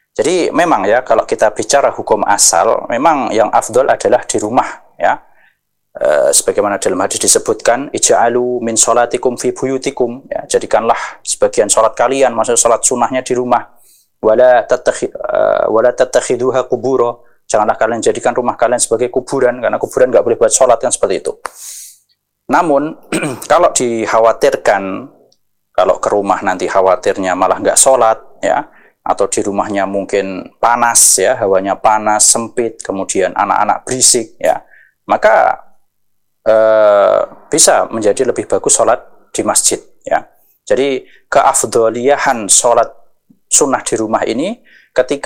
Jadi memang ya, kalau kita bicara hukum asal, memang yang afdol adalah di rumah ya. Sebagaimana dalam hadis disebutkan, ij'alu min sholatikum fi buyutikum, ya, jadikanlah sebagian sholat kalian, maksudnya sholat sunnahnya di rumah. Wala tattakhiduha qubura, janganlah kalian jadikan rumah kalian sebagai kuburan, karena kuburan nggak boleh buat sholat, kan seperti itu. Namun kalau dikhawatirkan, kalau ke rumah nanti khawatirnya malah nggak sholat ya, atau di rumahnya mungkin panas ya, hawanya panas, sempit, kemudian anak-anak berisik ya, maka bisa menjadi lebih bagus sholat di masjid ya. Jadi keafdoliyahan sholat sunnah di rumah ini ketika